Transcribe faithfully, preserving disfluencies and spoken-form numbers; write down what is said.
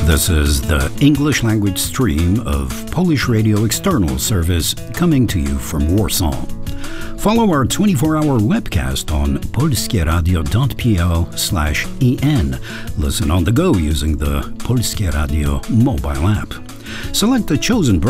This is the English language stream of Polish Radio External Service coming to you from Warsaw. Follow our twenty-four hour webcast on polskieradio.pl slash en. Listen on the go using the Polskie Radio mobile app. Select the chosen